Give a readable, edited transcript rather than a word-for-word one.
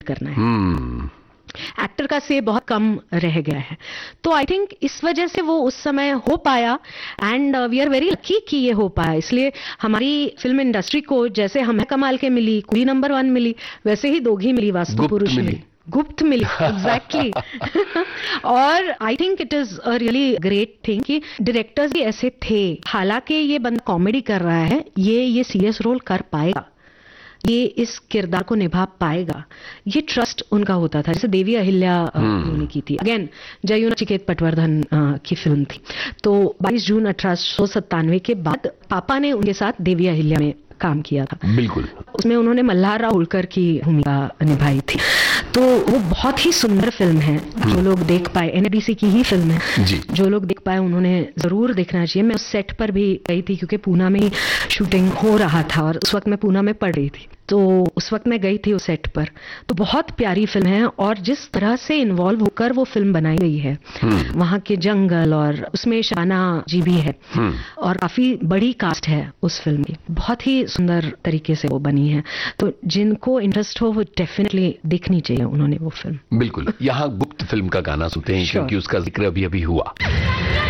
करना है। एक्टर का से बहुत कम रह गया है, तो आई थिंक इस वजह से वो उस समय हो पाया and we are very lucky कि ये हो पाया। इसलिए हमारी फिल्म इंडस्ट्री को जैसे हमें कमाल के मिली, कुड़ी नंबर 1 मिली, वैसे ही दोघी मिली, वास्तु पुरुष मिली, गुप्त मिली, एग्जैक्टली। और I think it is a really great thing कि डायरेक्टर्स भी ऐसे थे। हालांकि ये बंदा कॉमेडी कर रहा है, ये सीरियस रोल कर पाएगा, ये इस किरदार को निभा पाएगा, ये ट्रस्ट उनका होता था। जैसे देवी अहिल्या उन्होंने की थी, अगेन जयू नचिकेत पटवर्धन की फिल्म थी। तो 22 जून 1897 के बाद पापा ने उनके साथ देवी अहिल्या में काम किया था। बिल्कुल। उसमें उन्होंने मल्हार राव होलकर की भूमिका निभाई थी। तो वो बहुत ही सुंदर फिल्म है, जो लोग देख पाए, एनबीसी की ही फिल्म है जी। जो लोग देख पाए उन्होंने जरूर देखना चाहिए। मैं उस सेट पर भी गई थी क्योंकि पूना में ही शूटिंग हो रहा था और उस वक्त मैं पूना में पढ़ रही थी, तो उस वक्त मैं गई थी उस सेट पर। तो बहुत प्यारी फिल्म है और जिस तरह से इन्वॉल्व होकर वो फिल्म बनाई गई है, वहाँ के जंगल, और उसमें शाना जी भी है और काफी बड़ी कास्ट है उस फिल्म की, बहुत ही सुंदर तरीके से वो बनी है। तो जिनको इंटरेस्ट हो वो डेफिनेटली देखनी चाहिए उन्होंने वो फिल्म। बिल्कुल। यहाँ गुप्त फिल्म का गाना सुनते हैं क्योंकि उसका जिक्र अभी अभी हुआ।